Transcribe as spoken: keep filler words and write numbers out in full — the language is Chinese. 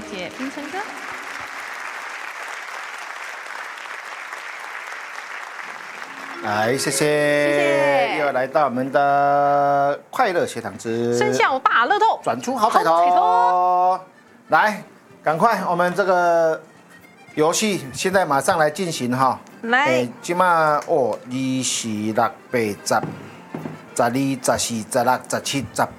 维姐、冰城哥。 来，谢谢， 谢谢又来到我们的快乐学堂之生肖大乐透， 转出好彩好彩头。来，赶快，我们这个游戏现在马上来进行哈。 来， 今嘛哦，二四六八十，十二、十四、十六、十七、十